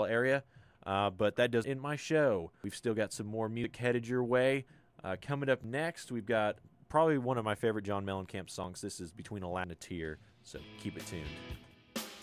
area. But that does end my show. We've still got some more music headed your way. Coming up next, we've got probably one of my favorite John Mellencamp songs. This is Between a Line and a Tear, so keep it tuned.